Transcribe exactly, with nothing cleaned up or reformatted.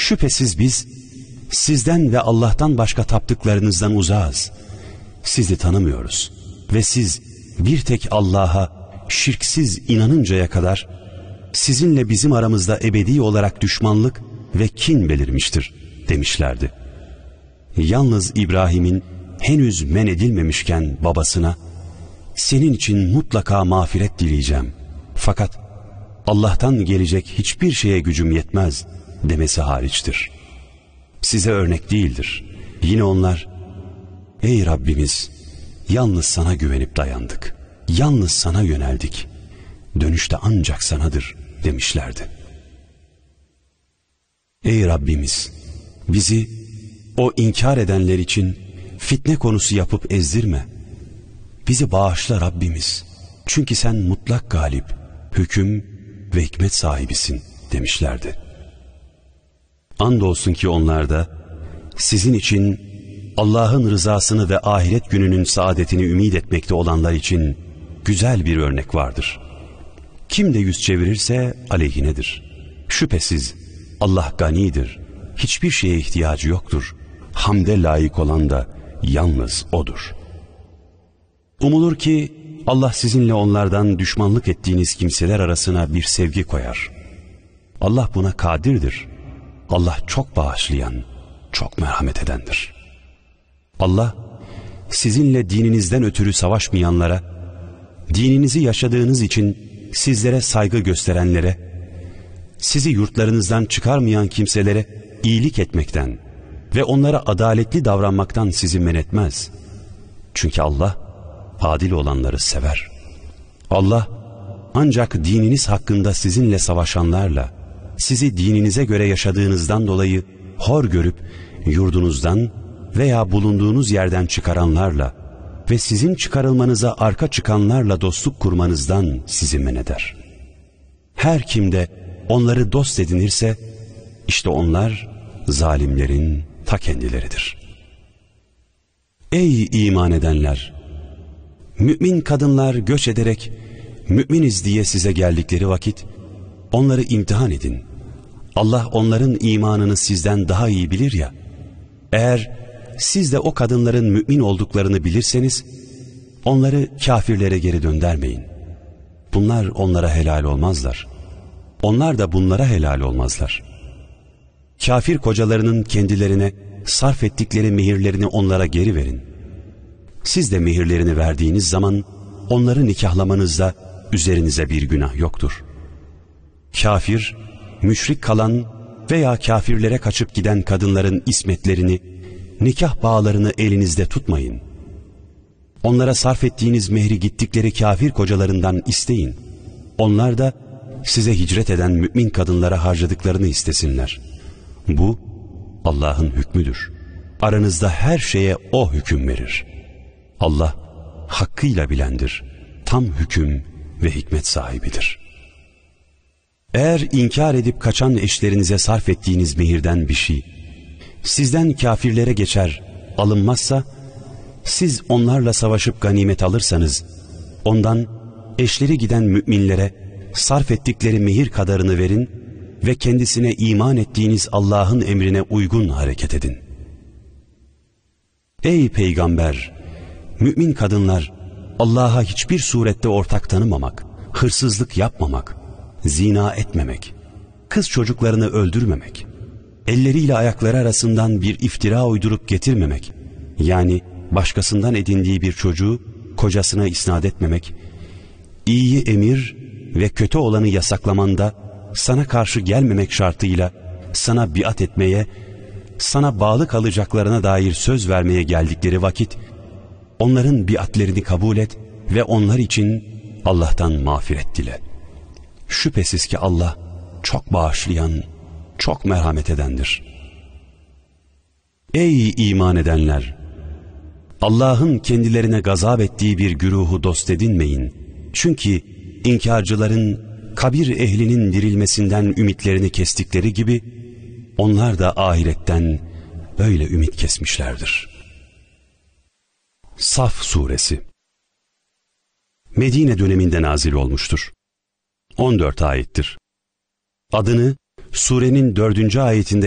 Şüphesiz biz sizden ve Allah'tan başka taptıklarınızdan uzağız. Sizi tanımıyoruz ve siz bir tek Allah'a şirksiz inanıncaya kadar sizinle bizim aramızda ebedi olarak düşmanlık ve kin belirmiştir demişlerdi. Yalnız İbrahim'in henüz men edilmemişken babasına, senin için mutlaka mağfiret dileyeceğim, fakat Allah'tan gelecek hiçbir şeye gücüm yetmez demesi hariçtir. Size örnek değildir. Yine onlar, ey Rabbimiz, yalnız sana güvenip dayandık, yalnız sana yöneldik, dönüş de ancak sanadır demişlerdi. Ey Rabbimiz, bizi o inkar edenler için fitne konusu yapıp ezdirme. Bizi bağışla Rabbimiz. Çünkü sen mutlak galip, hüküm ve hikmet sahibisin demişlerdi. Andolsun ki onlar da sizin için Allah'ın rızasını ve ahiret gününün saadetini ümit etmekte olanlar için güzel bir örnek vardır. Kim de yüz çevirirse aleyhinedir. Şüphesiz Allah ganidir, hiçbir şeye ihtiyacı yoktur. Hamde layık olan da yalnız O'dur. Umulur ki Allah sizinle onlardan düşmanlık ettiğiniz kimseler arasına bir sevgi koyar. Allah buna kadirdir. Allah çok bağışlayan, çok merhamet edendir. Allah sizinle dininizden ötürü savaşmayanlara, dininizi yaşadığınız için sizlere saygı gösterenlere, sizi yurtlarınızdan çıkarmayan kimselere iyilik etmekten ve onlara adaletli davranmaktan sizi men etmez. Çünkü Allah adil olanları sever. Allah ancak dininiz hakkında sizinle savaşanlarla, sizi dininize göre yaşadığınızdan dolayı hor görüp yurdunuzdan veya bulunduğunuz yerden çıkaranlarla ve sizin çıkarılmanıza arka çıkanlarla dostluk kurmanızdan sizi men eder. Her kimde onları dost edinirse, işte onlar zalimlerin ta kendileridir. Ey iman edenler! Mümin kadınlar göç ederek müminiz diye size geldikleri vakit onları imtihan edin. Allah onların imanını sizden daha iyi bilir ya. Eğer siz de o kadınların mümin olduklarını bilirseniz onları kafirlere geri döndürmeyin. Bunlar onlara helal olmazlar. Onlar da bunlara helal olmazlar. Kafir kocalarının kendilerine sarf ettikleri mehirlerini onlara geri verin. Siz de mehirlerini verdiğiniz zaman onları nikahlamanızda üzerinize bir günah yoktur. Kafir, müşrik kalan veya kafirlere kaçıp giden kadınların ismetlerini, nikah bağlarını elinizde tutmayın. Onlara sarf ettiğiniz mehri gittikleri kafir kocalarından isteyin. Onlar da size hicret eden mümin kadınlara harcadıklarını istesinler. Bu Allah'ın hükmüdür. Aranızda her şeye O hüküm verir. Allah hakkıyla bilendir, tam hüküm ve hikmet sahibidir. Eğer inkar edip kaçan eşlerinize sarf ettiğiniz mehirden bir şey sizden kafirlere geçer, alınmazsa, siz onlarla savaşıp ganimet alırsanız, ondan eşleri giden müminlere sarf ettikleri mehir kadarını verin ve kendisine iman ettiğiniz Allah'ın emrine uygun hareket edin. Ey Peygamber! Mümin kadınlar, Allah'a hiçbir surette ortak tanımamak, hırsızlık yapmamak, zina etmemek, kız çocuklarını öldürmemek, elleriyle ayakları arasından bir iftira uydurup getirmemek, yani başkasından edindiği bir çocuğu kocasına isnat etmemek, iyiyi emir ve kötü olanı yasaklamanda sana karşı gelmemek şartıyla sana biat etmeye, sana bağlı kalacaklarına dair söz vermeye geldikleri vakit, onların biatlerini kabul et ve onlar için Allah'tan mağfiret dile. Şüphesiz ki Allah çok bağışlayan, çok merhamet edendir. Ey iman edenler! Allah'ın kendilerine gazap ettiği bir güruhu dost edinmeyin. Çünkü inkarcıların kabir ehlinin dirilmesinden ümitlerini kestikleri gibi, onlar da ahiretten böyle ümit kesmişlerdir. Saf Suresi Medine döneminde nazil olmuştur. on dört ayettir. Adını surenin dördüncü ayetinde